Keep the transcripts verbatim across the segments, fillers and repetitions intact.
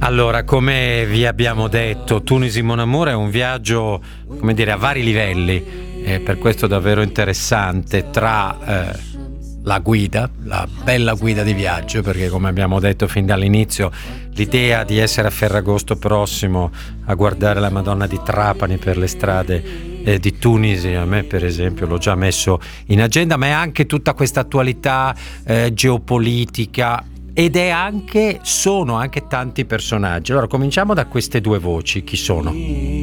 Allora, come vi abbiamo detto, Tunisi Mon Amour è un viaggio, come dire, a vari livelli, e per questo davvero interessante, tra eh, la guida, la bella guida di viaggio, perché come abbiamo detto fin dall'inizio, l'idea di essere a Ferragosto prossimo a guardare la Madonna di Trapani per le strade eh, di Tunisi, a me per esempio l'ho già messo in agenda, ma è anche tutta questa attualità eh, geopolitica. Ed è anche, sono anche tanti personaggi. Allora cominciamo da queste due voci. Chi sono?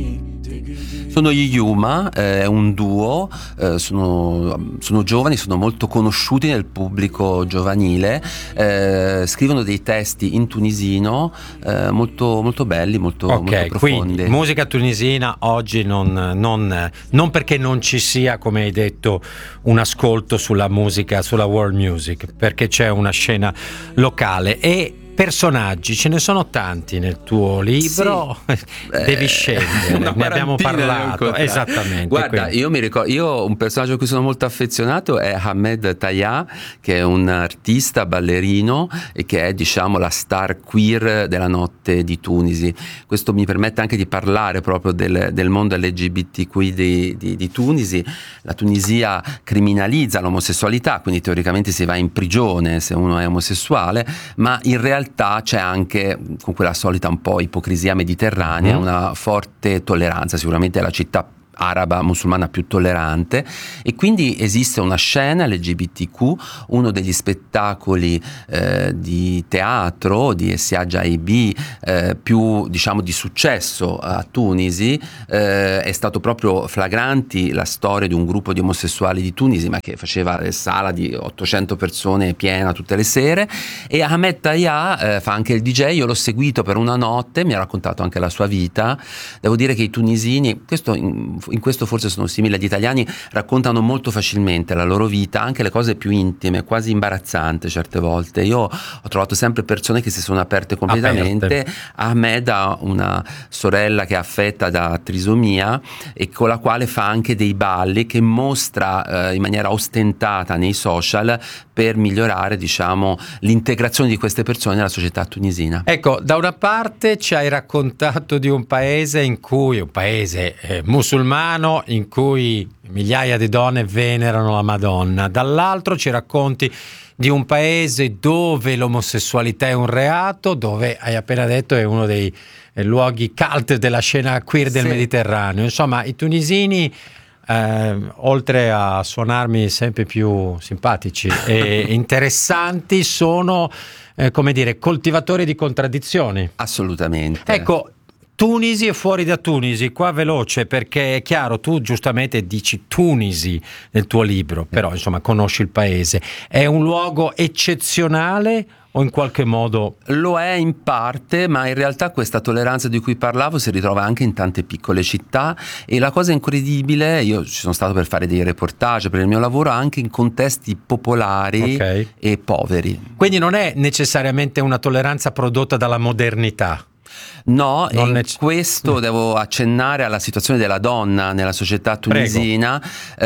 Sono gli Yuma, è un duo, eh, sono, sono giovani, sono molto conosciuti nel pubblico giovanile, eh, scrivono dei testi in tunisino eh, molto, molto belli, molto, Ok, molto profondi. Quindi musica tunisina oggi non, non, non perché non ci sia, come hai detto, un ascolto sulla musica, sulla world music, perché c'è una scena locale e personaggi, ce ne sono tanti nel tuo libro, sì. Devi scegliere, ne abbiamo parlato esattamente. Guarda, quindi. io mi ricordo, io un personaggio a cui sono molto affezionato è Ahmed Taya, che è un artista ballerino e che è, diciamo, la star queer della notte di Tunisi. Questo mi permette anche di parlare proprio del, del mondo L G B T Q I di, di, di Tunisi. La Tunisia criminalizza l'omosessualità, quindi teoricamente si va in prigione se uno è omosessuale, ma in realtà c'è anche, con quella solita un po' ipocrisia mediterranea, mm. una forte tolleranza. Sicuramente è la città araba musulmana più tollerante, e quindi esiste una scena L G B T Q. Uno degli spettacoli eh, di teatro di S H I B eh, più, diciamo, di successo a Tunisi eh, è stato proprio Flagranti, la storia di un gruppo di omosessuali di Tunisi, ma che faceva sala di ottocento persone piena tutte le sere, e Ahmed Taya eh, fa anche il D J. Io l'ho seguito per una notte, mi ha raccontato anche la sua vita. Devo dire che i tunisini, questo in, in questo forse sono simili agli italiani, raccontano molto facilmente la loro vita, anche le cose più intime, quasi imbarazzanti certe volte. Io ho trovato sempre persone che si sono aperte completamente. Aperte. Ahmed ha una sorella che è affetta da trisomia e con la quale fa anche dei balli che mostra eh, in maniera ostentata nei social per migliorare, diciamo, l'integrazione di queste persone nella società tunisina. Ecco, da una parte ci hai raccontato di un paese in cui, un paese eh, musulmano, in cui migliaia di donne venerano la Madonna, dall'altro ci racconti di un paese dove l'omosessualità è un reato, dove hai appena detto è uno dei eh, luoghi cult della scena queer del sì. Mediterraneo. Insomma, i tunisini, Eh, oltre a suonarmi sempre più simpatici e interessanti, sono eh, come dire, coltivatori di contraddizioni. Assolutamente. Ecco, Tunisi e fuori da Tunisi, qua veloce, perché è chiaro, tu giustamente dici Tunisi nel tuo libro, però insomma conosci il paese. È un luogo eccezionale o in qualche modo? Lo è in parte, ma in realtà questa tolleranza di cui parlavo si ritrova anche in tante piccole città, e la cosa incredibile, io ci sono stato per fare dei reportage per il mio lavoro anche in contesti popolari okay. e poveri. Quindi non è necessariamente una tolleranza prodotta dalla modernità. No, non in nec- questo devo accennare alla situazione della donna nella società tunisina,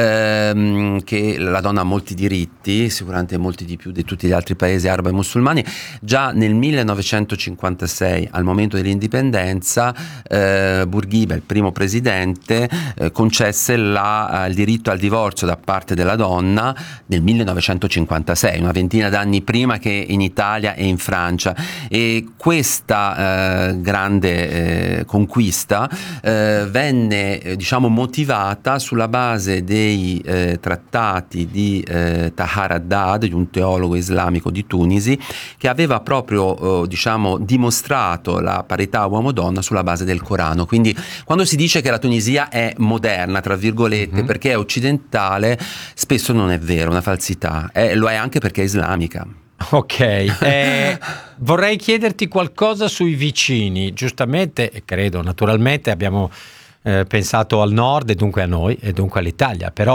ehm, che la donna ha molti diritti, sicuramente molti di più di tutti gli altri paesi arabi e musulmani. Già nel millenovecentocinquantasei, al momento dell'indipendenza, eh, Bourguiba, il primo presidente, eh, concesse la, il diritto al divorzio da parte della donna nel millenovecentocinquantasei, una ventina d'anni prima che in Italia e in Francia, e questa eh, grande eh, conquista eh, venne eh, diciamo motivata sulla base dei eh, trattati di eh, Tahar Haddad, di un teologo islamico di Tunisi, che aveva proprio eh, diciamo dimostrato la parità uomo-donna sulla base del Corano. Quindi quando si dice che la Tunisia è moderna, tra virgolette, mm-hmm. perché è occidentale, spesso non è vero, è una falsità, eh, lo è anche perché è islamica. Ok, eh, vorrei chiederti qualcosa sui vicini. Giustamente, e credo naturalmente, abbiamo eh, pensato al nord e dunque a noi e dunque all'Italia, però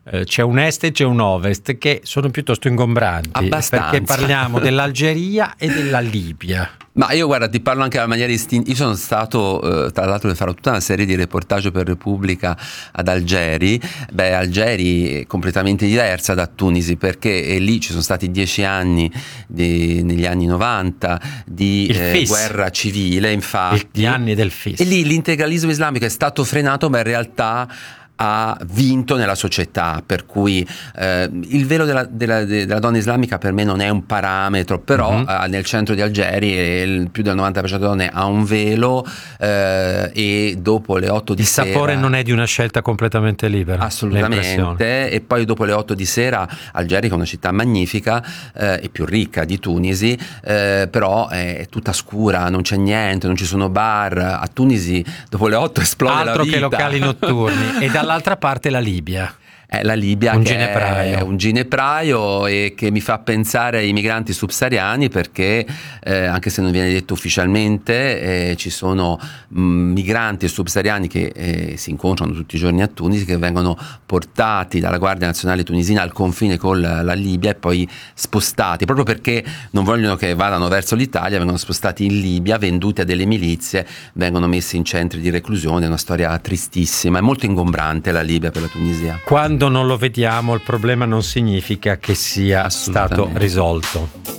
eh, c'è un est e c'è un ovest che sono piuttosto ingombranti. Abbastanza. Perché parliamo dell'Algeria e della Libia. Ma io guarda, ti parlo anche alla maniera istintiva. Io sono stato, eh, tra l'altro, farò tutta una serie di reportage per Repubblica ad Algeri. Beh, Algeri è completamente diversa da Tunisi, perché è lì ci sono stati dieci anni di, negli anni novanta di eh, guerra civile, infatti. Gli anni del F I S. E lì l'integralismo islamico è stato frenato, ma in realtà ha vinto nella società, per cui eh, il velo della, della, della donna islamica per me non è un parametro, però mm-hmm. eh, nel centro di Algeri il più del novanta per cento delle donne ha un velo, eh, e dopo le otto di il sera... Il sapore non è di una scelta completamente libera. Assolutamente, e poi dopo le otto di sera Algeri, che è una città magnifica eh, e più ricca di Tunisi, eh, però è tutta scura, non c'è niente, non ci sono bar. A Tunisi dopo le otto esplode altro la vita. Che locali notturni. E dall'altra parte la Libia. È la Libia, un che ginepraio. è un ginepraio e che mi fa pensare ai migranti subsahariani, perché eh, anche se non viene detto ufficialmente, eh, ci sono mh, migranti subsahariani che eh, si incontrano tutti i giorni a Tunisi, che vengono portati dalla Guardia Nazionale tunisina al confine con la, la Libia e poi spostati, proprio perché non vogliono che vadano verso l'Italia, vengono spostati in Libia, venduti a delle milizie, vengono messi in centri di reclusione. È una storia tristissima, è molto ingombrante la Libia per la Tunisia. Quando non lo vediamo, il problema non significa che sia stato risolto.